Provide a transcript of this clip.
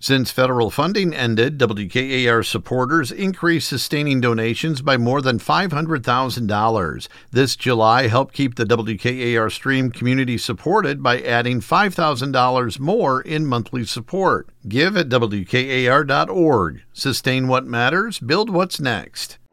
Since federal funding ended, WKAR supporters increased sustaining donations by more than $500,000. This July helped keep the WKAR stream community supported by adding $5,000 more in monthly support. Give at WKAR.org. Sustain what matters, build what's next.